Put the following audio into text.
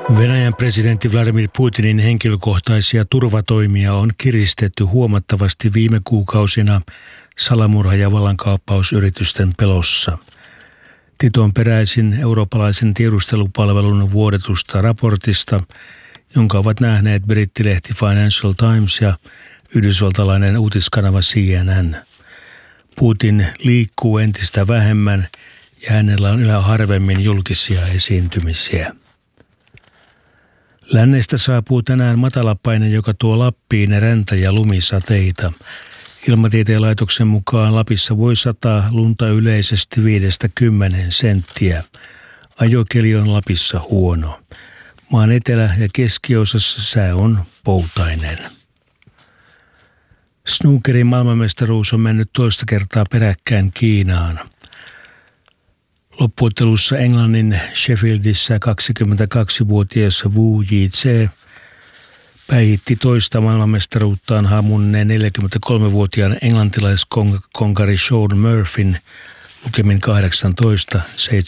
Venäjän presidentti Vladimir Putinin henkilökohtaisia turvatoimia on kiristetty huomattavasti viime kuukausina salamurha- ja vallankaappausyritysten pelossa. Tieto on peräisin eurooppalaisen tiedustelupalvelun vuodetusta raportista, jonka ovat nähneet brittilehti Financial Times ja yhdysvaltalainen uutiskanava CNN. Putin liikkuu entistä vähemmän ja hänellä on yhä harvemmin julkisia esiintymisiä. Lännestä saapuu tänään matalapaine, joka tuo Lappiin räntä- ja lumisateita. Ilmatieteen laitoksen mukaan Lapissa voi sataa lunta yleisesti 5–10 senttiä. Ajokeli on Lapissa huono. Maan etelä- ja keskiosassa sää on poutainen. Snookerin maailmanmestaruus on mennyt toista kertaa peräkkäin Kiinaan. Loppuottelussa Englannin Sheffieldissä 22-vuotias Wu Jitse päihitti toista maailmanmestaruuttaan hamunneen 43-vuotiaan englantilaiskonkari Shaun Murphyn lukemin 18-17.